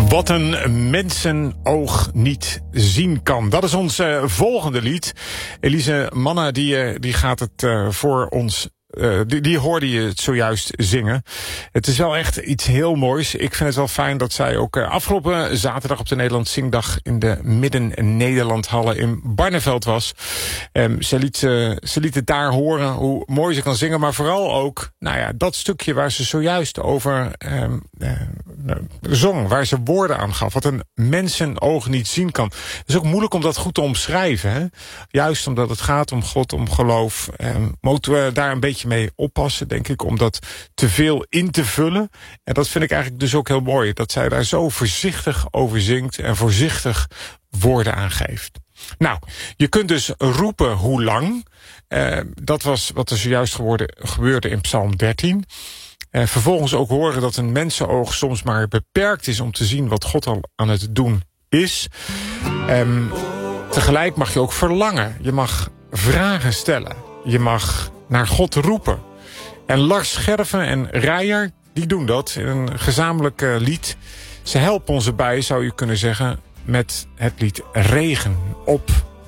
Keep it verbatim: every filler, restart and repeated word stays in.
Wat een mensenoog niet zien kan. Dat is ons uh, volgende lied. Elise Manna die, uh, die gaat het uh, voor ons... Uh, die, die hoorde je het zojuist zingen. Het is wel echt iets heel moois. Ik vind het wel fijn dat zij ook uh, afgelopen zaterdag op de Nederlands Zingdag in de Midden-Nederlandhallen in Barneveld was. Um, ze, liet, uh, ze liet het daar horen hoe mooi ze kan zingen, maar vooral ook, nou ja, dat stukje waar ze zojuist over um, uh, zong, waar ze woorden aan gaf, wat een mensenoog niet zien kan. Het is ook moeilijk om dat goed te omschrijven, hè? Juist omdat het gaat om God, om geloof. Um, moeten we daar een beetje mee oppassen, denk ik, om dat te veel in te vullen. En dat vind ik eigenlijk dus ook heel mooi, dat zij daar zo voorzichtig over zingt en voorzichtig woorden aangeeft. Nou, je kunt dus roepen hoe lang. Uh, dat was wat er zojuist geworden, gebeurde in Psalm dertien. Uh, vervolgens ook horen dat een mensenoog soms maar beperkt is om te zien wat God al aan het doen is. Um, tegelijk mag je ook verlangen. Je mag vragen stellen. Je mag naar God roepen. En Lars Scherven en Rijer, die doen dat in een gezamenlijk uh, lied. Ze helpen ons erbij, zou je kunnen zeggen, met het lied Regen op